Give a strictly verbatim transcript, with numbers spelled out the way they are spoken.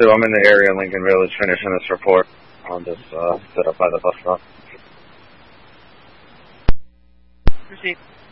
two, I'm in the area in Lincoln Village finishing this report. I'll just uh, sit up by the bus stop. Proceed.